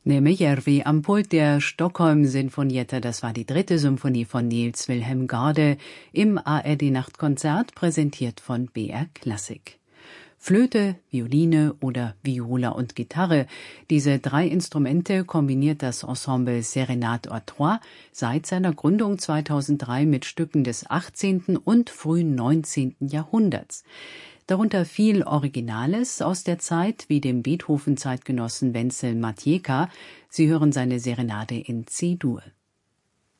Nejärvi am Pult der Stockholm-Sinfonietta, das war die 3. Symphonie von Niels Wilhelm Gade im ARD-Nachtkonzert, präsentiert von BR Klassik. Flöte, Violine oder Viola und Gitarre, diese 3 Instrumente kombiniert das Ensemble Serenade à Trois seit seiner Gründung 2003 mit Stücken des 18. und frühen 19. Jahrhunderts. Darunter viel Originales aus der Zeit, wie dem Beethoven-Zeitgenossen Wenzel Matejka. Sie hören seine Serenade in C-Dur.